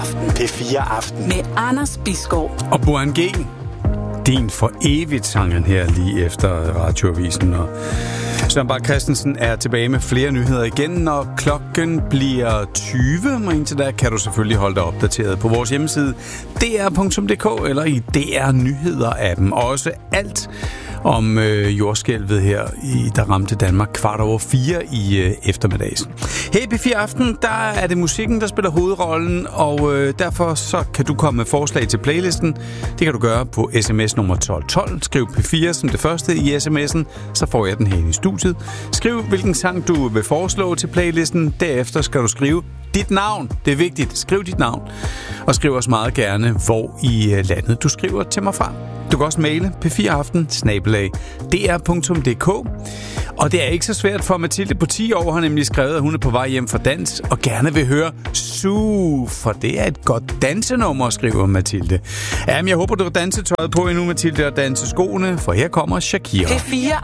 Aften. P4 Aften. Med Anders Bisgaard. Og Burhan G. Din for evigt sangen her lige efter radioavisen. Og Søren Bak Christensen er tilbage med flere nyheder igen. Når klokken bliver 20, og indtil da kan du selvfølgelig holde dig opdateret på vores hjemmeside dr.dk eller i DR Nyheder-appen. Også alt om jordskælvet her, der ramte Danmark 4:15 i eftermiddags. Her i P4 Aften, der er det musikken, der spiller hovedrollen, og derfor så kan du komme med forslag til playlisten. Det kan du gøre på sms nummer 1212. Skriv P4 som det første i sms'en, så får jeg den her i studiet. Skriv, hvilken sang du vil foreslå til playlisten. Derefter skal du skrive dit navn. Det er vigtigt. Skriv dit navn. Og skriv også meget gerne, hvor i landet du skriver til mig fra. Du kan også maile p4aften@dr.dk. Og det er ikke så svært, for Mathilde på 10 år har nemlig skrevet, at hun er på vej hjem fra dans og gerne vil høre Su, for det er et godt dansenummer, skriver Mathilde. Jamen, jeg håber, du har dansetøjet på endnu, Mathilde, og danseskoene, for her kommer Shakira. P4